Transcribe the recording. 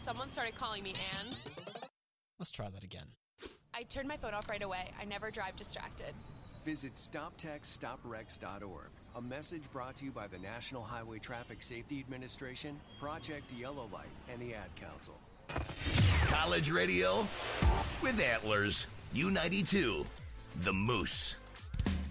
someone started calling me Anne. Let's try that again. I turned my phone off right away. I never drive distracted. Visit StopTextStopWrecks.org. A message brought to you by the National Highway Traffic Safety Administration, Project Yellow Light, and the Ad Council. College radio with Antlers. U92, the Moose.